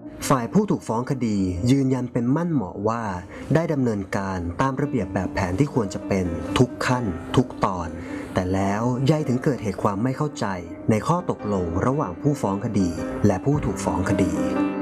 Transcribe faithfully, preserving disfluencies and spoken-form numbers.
ฝ่ายผู้ถูกฟ้องคดียืนยันเป็นมั่นเหมาะว่าได้ดำเนินการตามระเบียบแบบแผนที่ควรจะเป็นทุกขั้นทุกตอนแต่แล้วย่ายถึงเกิดเหตุความไม่เข้าใจในข้อตกลงระหว่างผู้ฟ้องคดีและผู้ถูกฟ้องคดี